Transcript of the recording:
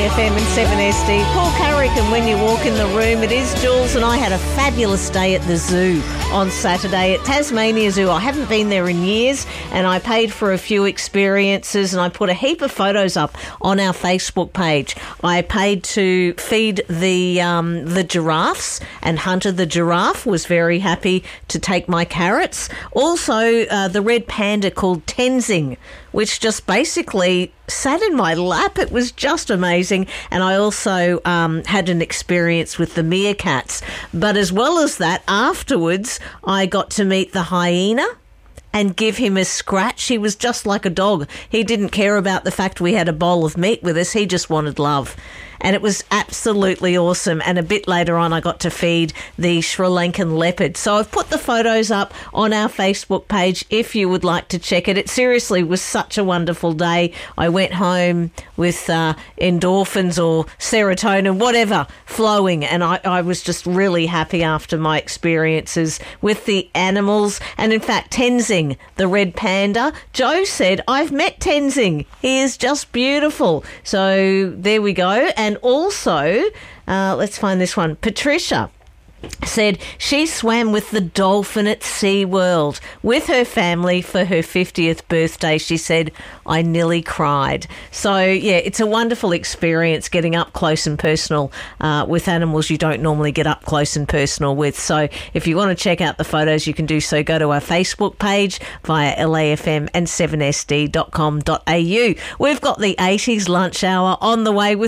LAFM and 7SD. Paul Carrick, and when you walk in the room, it is Jules, and I had a fabulous day at the zoo on Saturday at Tasmania Zoo. I haven't been there in years, and I paid for a few experiences, and I put a heap of photos up on our Facebook page. I paid to feed the giraffes, and Hunter the giraffe was very happy to take my carrots. Also, the red panda called Tenzing, which just basically sat in my lap. It was just amazing. And I also had an experience with the meerkats. But as well as that, afterwards, I got to meet the hyena and give him a scratch. He was just like a dog. He didn't care about the fact we had a bowl of meat with us. He just wanted love. And it was absolutely awesome. And a bit later on, I got to feed the Sri Lankan leopard. So I've put the photos up on our Facebook page if you would like to check it. It seriously was such a wonderful day. I went home with endorphins or serotonin, whatever, flowing. And I was just really happy after my experiences with the animals. And in fact, Tenzing, the red panda, Joe said, I've met Tenzing. He is just beautiful. So there we go. And also, let's find this one. Patricia said she swam with the dolphin at SeaWorld with her family for her 50th birthday. She said, I nearly cried. So, yeah, it's a wonderful experience getting up close and personal with animals you don't normally get up close and personal with. So if you want to check out the photos, you can do so. Go to our Facebook page via LAFM and 7SD.com.au. We've got the 80s lunch hour on the way with